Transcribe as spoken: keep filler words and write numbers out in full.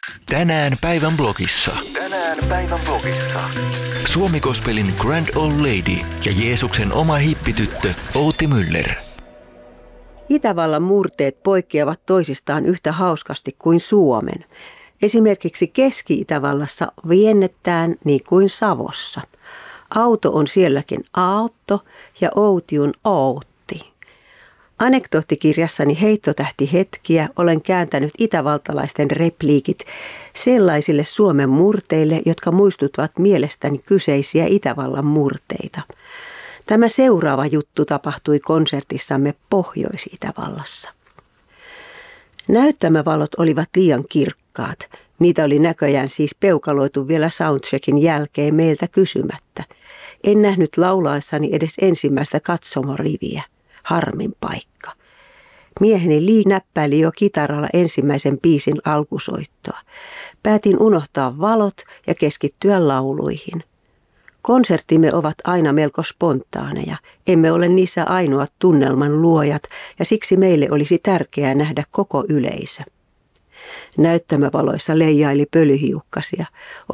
Tänään päivän blogissa. Tänään päivän blogissa. Suomi Gospelin Grand Old Lady ja Jeesuksen oma hippityttö Outi Müller. Itävallan murteet poikkeavat toisistaan yhtä hauskasti kuin Suomen. Esimerkiksi Keski-Itävallassa viennetään niin kuin Savossa. Auto on sielläkin aotto ja outi on outti. Anekdoottikirjassani Heittotähti hetkiä olen kääntänyt itävaltalaisten repliikit sellaisille Suomen murteille, jotka muistuttavat mielestäni kyseisiä Itävallan murteita. Tämä seuraava juttu tapahtui konsertissamme Pohjois-Itävallassa. Näyttämövalot olivat liian kirkkaat. Niitä oli näköjään siis peukaloitu vielä soundcheckin jälkeen meiltä kysymättä. En nähnyt laulaessani edes ensimmäistä katsomoriviä. Harmin paikka. Mieheni Lee näppäili jo kitaralla ensimmäisen biisin alkusoittoa. Päätin unohtaa valot ja keskittyä lauluihin. Konserttimme ovat aina melko spontaaneja. Emme ole niissä ainoat tunnelman luojat ja siksi meille olisi tärkeää nähdä koko yleisö. Näyttämövaloissa leijaili pölyhiukkasia.